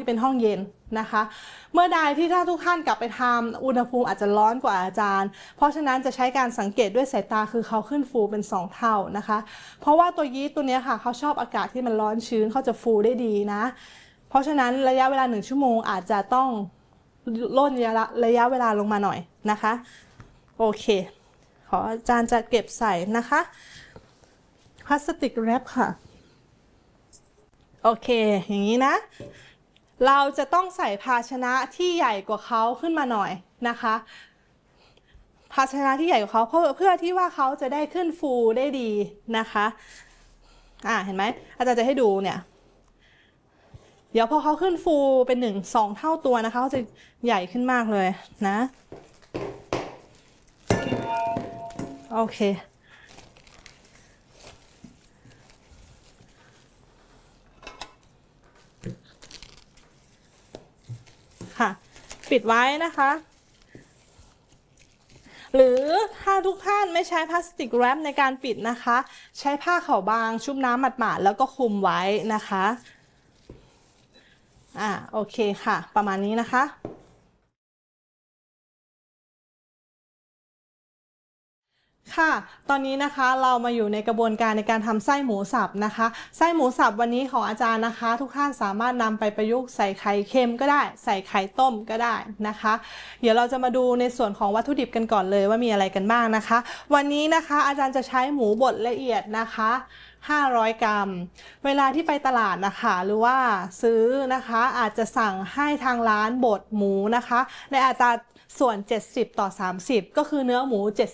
เป็นห้องเย็นนะคะเมื่อใดที่ถ้าทุกท่านกลับไปทำอุณหภูมิอาจจะร้อนกว่าอาจารย์เพราะฉะนั้นจะใช้การสังเกตด้วยสายตาคือเขาขึ้นฟูเป็น2เท่านะคะเพราะว่าตัวยีสต์ตัวนี้ค่ะเขาชอบอากาศที่มันร้อนชื้นเขาจะฟูได้ดีนะเพราะฉะนั้นระยะเวลา1 ชั่วโมงอาจจะต้องล่นระยะเวลาลงมาหน่อยนะคะโอเคขออาจารย์จะเก็บใส่นะคะพลาสติกแรปค่ะโอเคอย่างนี้นะเราจะต้องใส่ภาชนะที่ใหญ่กว่าเขาขึ้นมาหน่อยนะคะภาชนะที่ใหญ่กว่าเขาเพื่อที่ว่าเขาจะได้ขึ้นฟูได้ดีนะคะเห็นไหมอาจารย์จะให้ดูเนี่ยเดี๋ยวพอเขาขึ้นฟูเป็น1-2 เท่าตัวนะคะเขาจะใหญ่ขึ้นมากเลยนะโอเคค่ะปิดไว้นะคะหรือถ้าทุกท่านไม่ใช้พลาสติกแรปในการปิดนะคะใช้ผ้าขาวบางชุบน้ำหมาดๆแล้วก็คลุมไว้นะคะโอเคค่ะประมาณนี้นะคะค่ะตอนนี้นะคะเรามาอยู่ในกระบวนการในการทำไส้หมูสับนะคะไส้หมูสับวันนี้ของอาจารย์นะคะทุกท่านสามารถนำไปประยุกต์ใส่ไข่เค็มก็ได้ใส่ไข่ต้มก็ได้นะคะเดี๋ยวเราจะมาดูในส่วนของวัตถุดิบกันก่อนเลยว่ามีอะไรกันบ้างนะคะวันนี้นะคะอาจารย์จะใช้หมูบดละเอียดนะคะ500 กรัมเวลาที่ไปตลาดนะคะหรือว่าซื้อนะคะอาจจะสั่งให้ทางร้านบดหมูนะคะในอัตราส่วน70:30ก็คือเนื้อหมู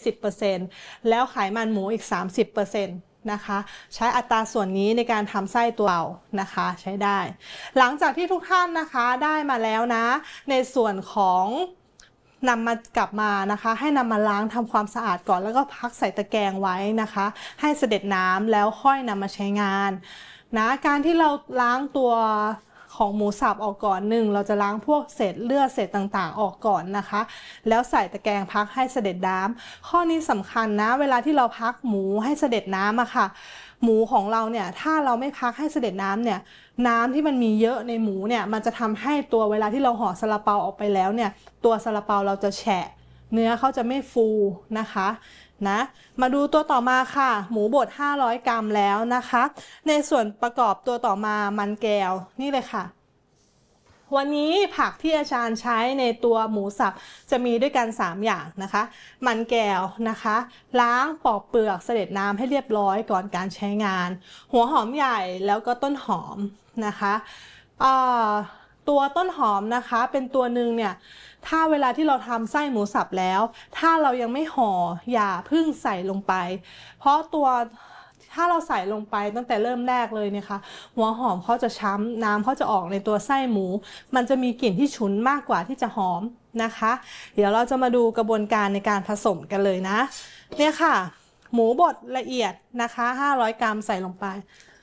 70% แล้วไขมันหมูอีก 30% นะคะใช้อัตราส่วนนี้ในการทำไส้ตัวเรานะคะใช้ได้หลังจากที่ทุกท่านนะคะได้มาแล้วนะในส่วนของนำมากลับมานะคะให้นำมาล้างทำความสะอาดก่อนแล้วก็พักใส่ตะแกรงไว้นะคะให้เสด็จน้ำแล้วค่อยนำมาใช้งานนะการที่เราล้างตัวของหมูสับออกก่อนเราจะล้างพวกเศษเลือดเศษต่างๆออกก่อนนะคะแล้วใส่ตะแกรงพักให้เสด็จน้ำข้อนี้สำคัญนะเวลาที่เราพักหมูให้เสด็จน้ำค่ะหมูของเราเนี่ยถ้าเราไม่พักให้เสด็จน้ำเนี่ยน้ำที่มันมีเยอะในหมูเนี่ยมันจะทำให้ตัวเวลาที่เราห่อซาลาเปาออกไปแล้วเนี่ยตัวซาลาเปาเราจะแฉะเนื้อเขาจะไม่ฟูนะคะนะมาดูตัวต่อมาค่ะหมูบด500 กรัมแล้วนะคะในส่วนประกอบตัวต่อมามันแก้วนี่เลยค่ะวันนี้ผักที่อาจารย์ใช้ในตัวหมูสับจะมีด้วยกัน3อย่างนะคะมันแก้วนะคะล้างปอกเปลือกเสด็จน้ำให้เรียบร้อยก่อนการใช้งานหัวหอมใหญ่แล้วก็ต้นหอมนะคะตัวต้นหอมนะคะเป็นตัวหนึ่งเนี่ยถ้าเวลาที่เราทำไส้หมูสับแล้วถ้าเรายังไม่ห่ออย่าเพิ่งใส่ลงไปเพราะถ้าเราใส่ลงไปตั้งแต่เริ่มแรกเลยเนี่ยค่ะหัวหอมเขาจะช้ำน้ำเขาจะออกในตัวไส้หมูมันจะมีกลิ่นที่ฉุนมากกว่าที่จะหอมนะคะเดี๋ยวเราจะมาดูกระบวนการในการผสมกันเลยนะเนี่ยค่ะหมูบดละเอียดนะคะ500 กรัมใส่ลงไป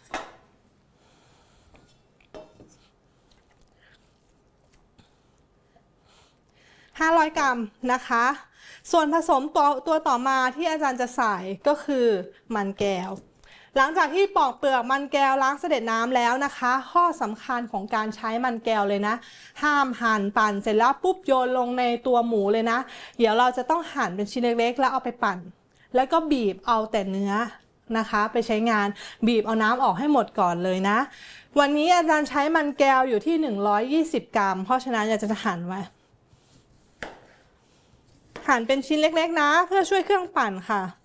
500 กรัมนะคะส่วนผสมตัวต่อมาที่อาจารย์จะใส่ก็คือมันแก้วหลังจากที่ปอกเปลือกมันแก้วล้างเสด็จน้ำแล้วนะคะข้อสำคัญของการใช้มันแก้วเลยนะห้ามหั่นปั่นเสร็จแล้วปุ๊บโยนลงในตัวหมูเลยนะเดี๋ยวเราจะต้องหั่นเป็นชิ้นเล็กๆแล้วเอาไปปั่นแล้วก็บีบเอาแต่เนื้อนะคะไปใช้งานบีบเอาน้ำออกให้หมดก่อนเลยนะวันนี้อาจารย์ใช้มันแก้วอยู่ที่120 กรัมเพราะฉะนั้นอยากจะหั่นไว้หั่นเป็นชิ้นเล็กๆนะเพื่อช่วยเครื่องปั่นค่ะ